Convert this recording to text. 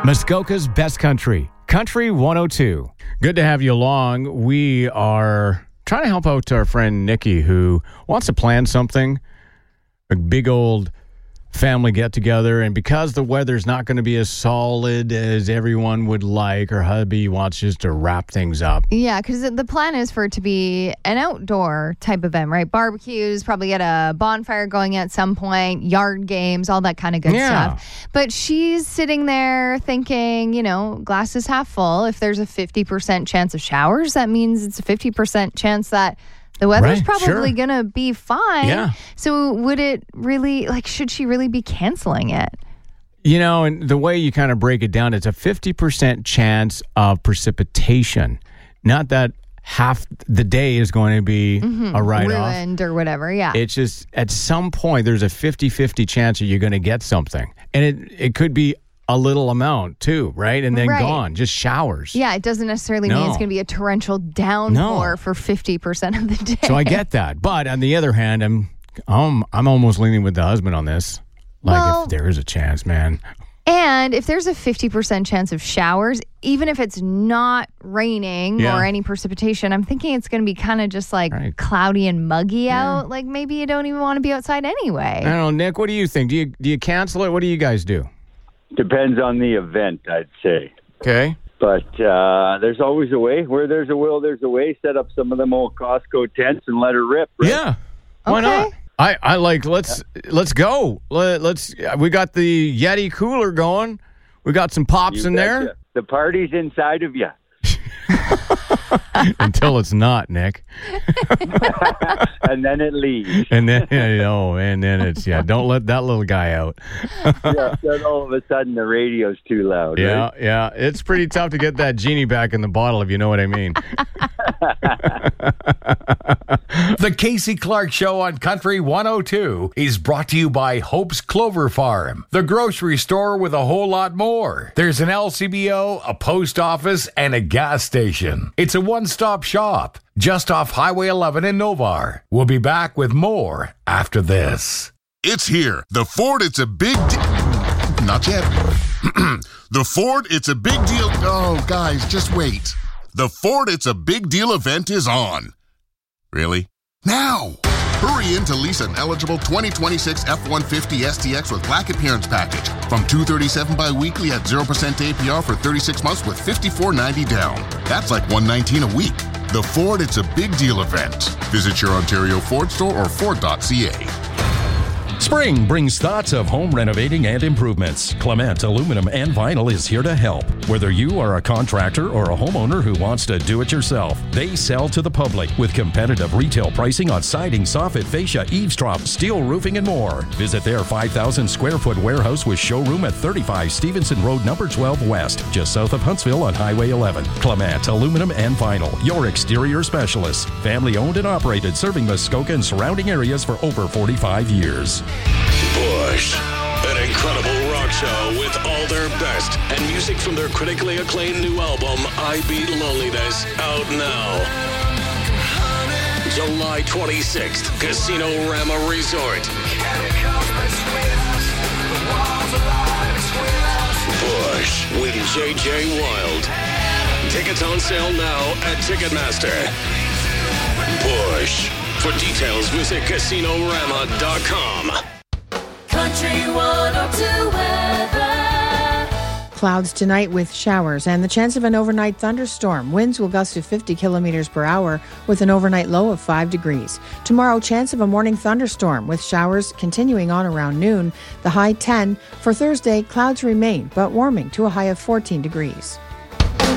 Muskoka's Best Country, Country 102. Good to have you along. We are trying to help out our friend Nikki, who wants to plan something, a big old family get-together, and because the weather's not going to be as solid as everyone would like, her hubby wants just to wrap things up. Yeah, because the plan is for it to be an outdoor type event, right? Barbecues, probably get a bonfire going at some point, yard games, all that kind of good stuff. But she's sitting there thinking, glass is half full. If there's a 50% chance of showers, that means it's a 50% chance that the weather's probably going to be fine. Yeah. So would it really, should she really be canceling it? And the way you kind of break it down, it's a 50% chance of precipitation. Not that half the day is going to be a write-off. Ruined or whatever, yeah. It's just at some point there's a 50-50 chance that you're going to get something. And it could be a little amount too, right? And then gone, just showers. Yeah, it doesn't necessarily mean it's going to be a torrential downpour for 50% of the day. So I get that. But on the other hand, I'm almost leaning with the husband on this. If there is a chance, man. And if there's a 50% chance of showers, even if it's not raining or any precipitation, I'm thinking it's going to be kind of just cloudy and muggy out. Maybe you don't even want to be outside anyway. I don't know, Nick, what do you think? Do you cancel it? What do you guys do? Depends on the event, I'd say. Okay. But there's always a way. Where there's a will, there's a way. Set up some of them old Costco tents and let her rip. Right? Yeah. Why not? I let's go. We got the Yeti cooler going. We got some pops in there. The party's inside of you. Until it's not, Nick. And then it leaves. And then it's don't let that little guy out. Then all of a sudden the radio's too loud. Right? Yeah. It's pretty tough to get that genie back in the bottle, if you know what I mean. The Casey Clark Show on Country 102 is brought to you by Hope's Clover Farm, the grocery store with a whole lot more. There's an LCBO, a post office, and a gas station. It's a one-stop shop just off Highway 11 in Novar. We'll be back with more after this. It's here. The Ford, it's a big Not yet. The Ford, it's a big deal. Oh, guys, just wait. The Ford, it's a big deal event is on. Really? Now! Hurry in to lease an eligible 2026 F-150 STX with Black Appearance Package from $237 bi-weekly at 0% APR for 36 months with $54.90 down. That's like $119 a week. The Ford, it's a big deal event. Visit your Ontario Ford store or Ford.ca. Spring brings thoughts of home renovating and improvements. Clement Aluminum and Vinyl is here to help. Whether you are a contractor or a homeowner who wants to do it yourself, they sell to the public with competitive retail pricing on siding, soffit, fascia, eaves troughs, steel roofing, and more. Visit their 5,000 square foot warehouse with showroom at 35 Stevenson Road, number 12 West, just south of Huntsville on Highway 11. Clement Aluminum and Vinyl, your exterior specialists. Family owned and operated, serving Muskoka and surrounding areas for over 45 years. Bush, an incredible rock show with all their best and music from their critically acclaimed new album, I Beat Loneliness, out now. July 26th, Casino Rama Resort. Bush with J.J. Wild. Tickets on sale now at Ticketmaster. Bush. For details, visit CasinoRama.com. Country 102 weather. Clouds tonight with showers and the chance of an overnight thunderstorm. Winds will gust to 50 kilometers per hour with an overnight low of 5 degrees. Tomorrow, chance of a morning thunderstorm with showers continuing on around noon. The high 10. For Thursday, clouds remain, but warming to a high of 14 degrees.